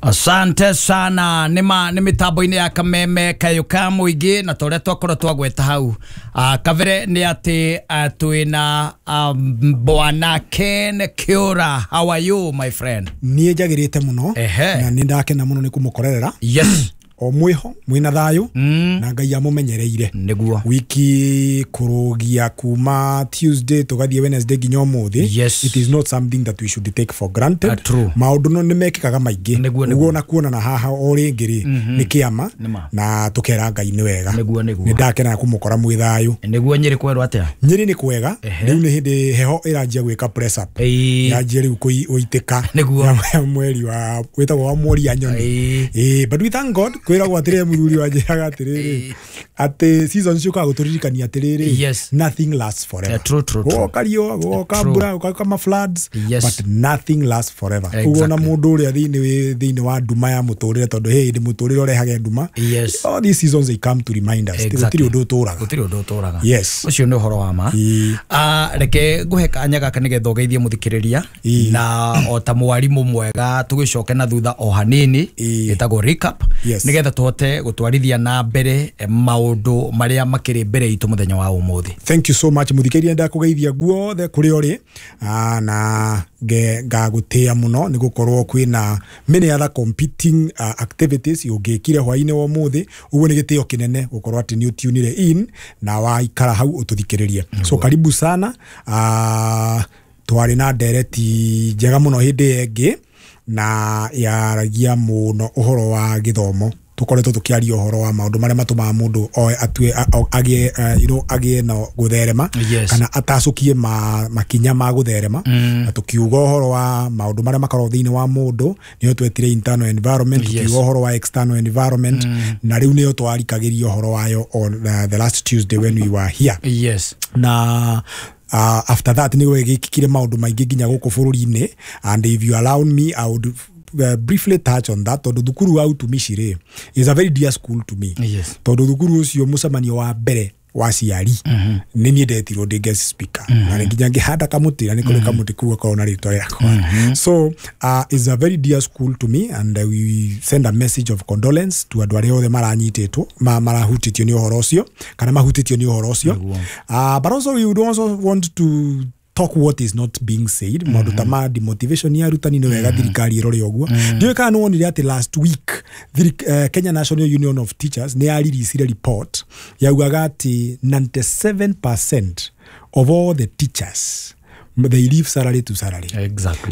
Asante sana ni mitambo-ini ya Kameme kayuka muingi na toria twakorwo twagweta hau kavere ni ati twina bwana Ken Kiura. How are you my friend? Nie njagirite muno na ni ndakena muno ni kumukorerera. Yes. O mwiho mwina thayu na Ngai amumenyereire niguo wiki kurugia kuma Tuesday tugathie Wednesday nginya umuthi. Yes. It is not something that we should take for granted. True. Maundu no nimekikaga maingi uguo na kuona na haha o ringiri ni kiama na tukera Ngai ni wega ni ndakena kumukora mwi thayu niguo Nyeri kwerwo atia Nyeri ni kwega riu ni hindi heho iranjia gwika press up yanjia riu kuitika mweri wa wetagwo wa mweri anyoni but we thank God kwira gwa tire muthuri wa njaga atiriri ate season cio guturirikania atiriri nothing lasts forever. True. Kario kambura kama floods but nothing lasts forever. Ugona mundu uri thiini wa nduma ya muturire tondu ndi muturire urehage nduma. All these seasons they come to remind us gutiri undu uturaga. Yes. Ucio ni uhoro wa ma. Reke nguhe kanya gaka nigetha ugeithie muthikiriria na o ta mwarimu mwega tugicoke na thutha o hanini itagwo recap nigetha tuhote gutwarithia na mbere maundu maria makiri mbere itu muthenya wa umuthi. Thank you so much muthikiriria ndakugeithia guothe kuri uri na ngagutia muno ni gukorwo kwina many other competing activities ugikire hwaine wa umuthi uguo ni gitio kinene gukorwo ati ni utunire in na wa ikara hau ututhikiriria. So karibu sana twari na ndereti njega muno hindi engi na yaragia muno uhoro wa githomo tukoretwo tukiaria uhoro wa maundu maria matumaga mundu atue agie no gutherema kana atacukie makinya ma gutherema na tukiuga uhoro wa maundu maria makorwo thiini wa mundu niyo twetire internal environment tukiuga uhoro wa external environment na riu niyo twarikagiria uhoro wayo on the last Tuesday when we were here. Na after that ni gwikikire maundu maingi nginya guku bururi-ini and if you allow me I would briefly touch on that. Tondu thukuru wa utumishire is a very dear school to me. Tondu thukuru ucio mucemanio wa mbere wa ciari ni ni ndetirwo ndi guest speaker na nginya ngihanda kamutira ni kuri kamuti kuwa kwa na ritwa yakwa. So is a very dear school to me and we send a message of condolence to andu aria othe maranyititwo marahutitio ni uhoro ucio kana mahutitio ni uhoro ucio. But also we would also want to talk what is not being said. Maundu ta ma demotivation ya rutani ni wega thirikari irore oguo. Ndio kana no wonire ati last week Kenya National Union of Teachers ni release report yaugaga ati 97% of all the teachers they live salary to salary. Exactly.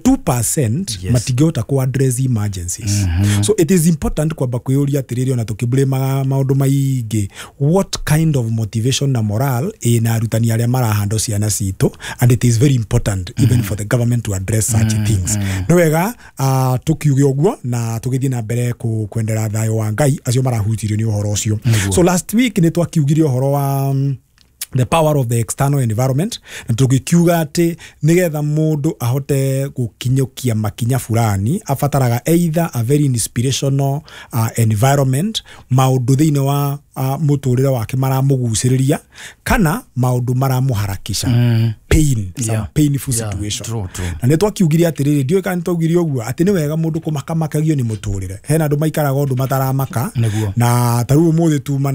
92% matigota ku address emergencies. So it is important kwa bakuyoria atiriri na tukiblema maundu maingi what kind of motivation na moral na arutani aria marahando ciana cito, and it is very important even for the government to address such things. No wega tukiuge oguo na tugithie na mbere kuendera thayo wa Ngai acio marahutirio ni uhoro ucio. So last week ni twakiugirie uhoro wa the power of the external environment na tugikiuga ati nigetha mundu ahote gukinyukia makinya fulani afataraga either a very inspirational environment maundu thiini wa muturire wake maramuguciriria kana maundu maramuharakisha pain, some painful situation. Na ne twakiugiria atiriri ndio kana twagirie oguo ati ni wega mundu kumakamakagio ni muturire hena andu maikaraga undu mataramaka na taru umuthi tuma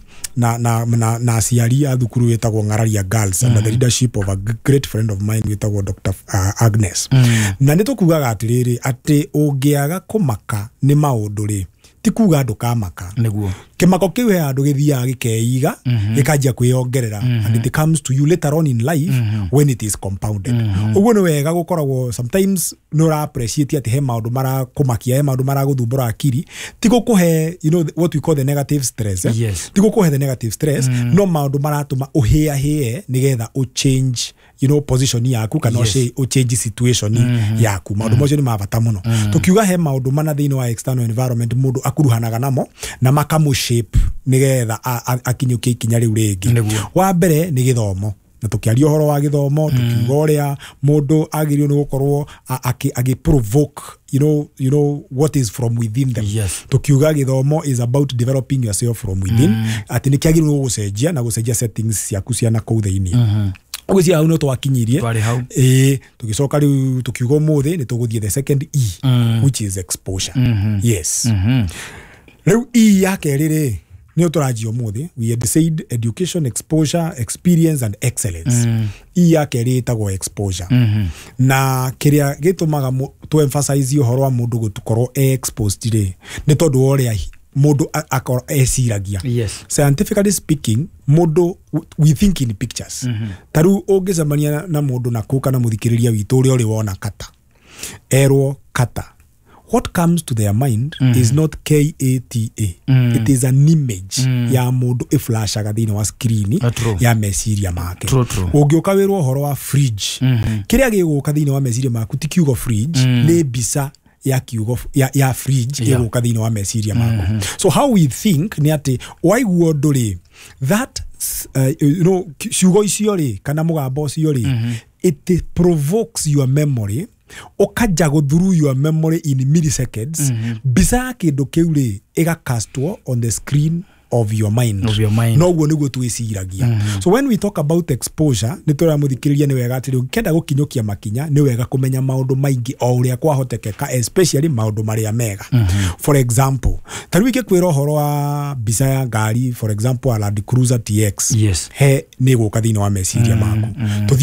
na aciari a thukuru wetagwo Ngararia Girls under the leadership of a great friend of mine wetagwo Dr. Agnes. Na ne tukugaga atiriri ati ungiaga kumaka ni maundu ri tikuga andu kamaka niguo kimako kiwe andu githia gikeiga gikanjia kwiongerera and it comes to you later on in life when it is compounded. Uguo ni wega gukoragwo sometimes no ra appreciate ati he maundu mara kumakia he maundu mara guthumbura akiri tigukuhe what we call the negative stress. Tigukuhe the negative stress no maundu maratuma uhia nigetha u change position yaku kana o change situation yaku. Maundu mocio ni mabata muno tukiuga he maundu mana thiini wa external environment mundu akuruhanaga namo na makamu shape nigetha akinyukie ikinya riu ringi. Wa mbere ni githomo na tukiaria uhoro wa githomo tukiuga uria mundu agirio ni gukorwo agi provoke you know what is from within them. Tukiuga githomo is about developing yourself from within ati ni kiagirio gucenjia na gucenjia settings ciaku cia na kou thiini. Ogwisi hau no twakinyirie. Twari hau. Tugicoka riu tukiuga muthi ni tuguthie the second E, which is exposure. Yes. Riu E yake riri ni uturajio muthi. We had said education, exposure, experience and excellence. E yake riri tagwo exposure. Na kiria gitumaga to emphasize uhoro wa mundu gutukorwo exposed ri ni tondu oria mundu akora esiragia. Yes. Scientifically speaking, mundu we think in pictures. Taru ungicemania na mundu na kuka na muthikiriria witu uri uri wona kata. Erwo kata. What comes to their mind is not K-A-T-A. It is an image ya mundu iflashaga thini wa screen ya meciria make. Ungiuka wirwo uhoro wa fridge. Kiria giguka thini wa meciria maku ti kiugo fridge, ni bisa ya kiugo ya fridge iguka thini wa meciria maku. So how we think ni ati why woduri that ciugo icio ri kana mugambo ucio ri it provokes your memory. Okaja go through your memory in milliseconds. Bisa kindu kiu ri igakastwo on the screen of your mind. No guo niguo twiciragia. So when we talk about exposure, ni tura muthikiriria ni wega atiri ukenda gukinyokia makinya ni wega kumenya maundu maingi o uria kwahotekeka, especially maundu maria mega. For example, taru igekwira uhoro wa bisa ya ngari, for example a Land Cruiser TX. Yes. He ni guka thini wa meciria maku.